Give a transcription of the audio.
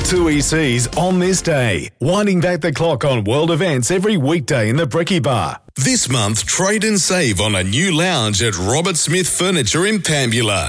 Tui C's On This Day, winding back the clock on world events every weekday in the Bricky Bar. This month, trade and save on a new lounge at Robert Smith Furniture in Pambula.